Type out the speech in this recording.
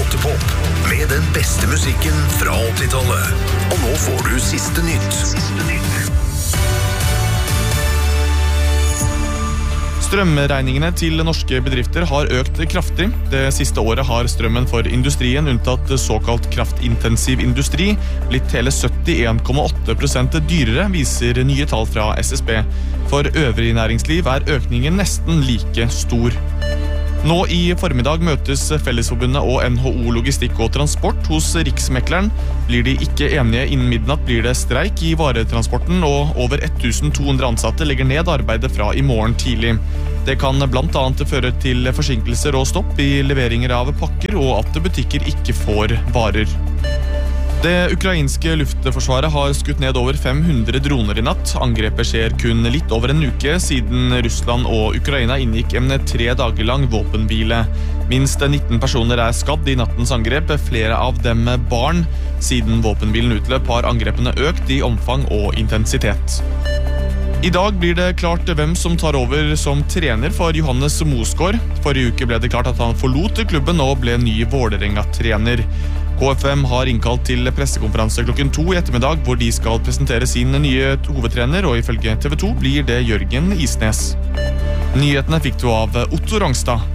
Låtepop med den beste musikken fra 80-tallet. Og nå får du siste nytt. Strømregningene til norske bedrifter har økt kraftig. Det siste året har strømmen for industrien, unntatt såkalt kraftintensiv industri, blitt hele 71,8% dyrere, viser nye tall fra SSB. For øvrig næringsliv er økningen nesten like stor. Nå i formiddag møtes Fellesforbundet og NHO Logistikk og Transport hos Riksmekleren. Blir de ikke enige innen midnatt, blir det streik i varetransporten, og over 1200 ansatte legger ned arbeidet fra i morgen tidlig. Det kan blant annet føre til forsinkelser og stopp i leveringer av pakker, og at butikker ikke får varer. Det ukrainske luftforsvaret har skutt ned over 500 droner i natt. Angrepet skjer kun litt over en uke siden Russland og Ukraina inngikk en 3 dager lang våpenhvile. Minst 19 personer er skadd i nattens angrep, flere av dem barn. Siden våpenhvilen utløp har angrepene økt i omfang og intensitet. I dag blir det klart hvem som tar over som trener for Johannes Mosgaard. Forrige uke ble det klart at han forlot klubben og ble ny Vålerenga-trener. KFM har innkalt til pressekonferanse klokken 2 i ettermiddag, hvor de skal presentere sin nye hovedtrener, og ifølge TV 2 blir det Jørgen Isnes. Nyhetene fikk du av Otto Rangstad.